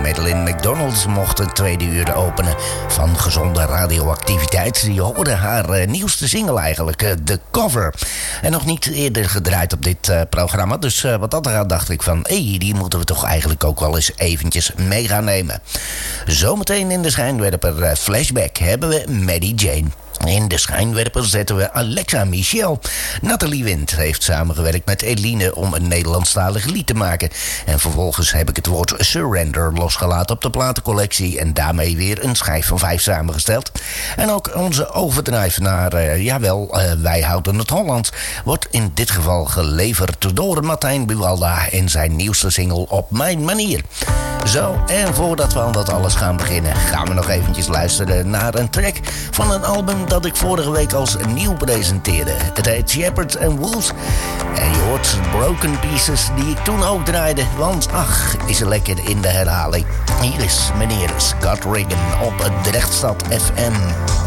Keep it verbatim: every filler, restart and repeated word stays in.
Madeleine McDonald mocht het tweede uur openen van Gezonde Radioactiviteit. Je hoorde haar uh, nieuwste single eigenlijk, uh, The Cover. En nog niet eerder gedraaid op dit uh, programma. Dus uh, wat dat gaat dacht ik van, hé, hey, die moeten we toch eigenlijk ook wel eens eventjes mee gaan nemen. Zometeen in de schijnwerper uh, Flashback hebben we Maddie Jane. In de schijnwerper zetten we Alexa Michel. Nathalie Wind heeft samengewerkt met Eline om een Nederlandstalig lied te maken. En vervolgens heb ik het woord Surrender losgelaten op de platencollectie. En daarmee weer een schijf van vijf samengesteld. En ook onze overdrijf naar, uh, jawel, uh, Wij Houden het Holland wordt in dit geval geleverd door Martijn Buwalda in zijn nieuwste single Op Mijn Manier. Zo, en voordat we aan dat alles gaan beginnen, gaan we nog eventjes luisteren naar een track van een album dat ik vorige week als nieuw presenteerde. Het heet Shepherds and Wolves. En je hoort Broken Pieces die ik toen ook draaide, want ach, is er lekker in de herhaling. Hier is meneer Scott Regan op Drechtstad F M.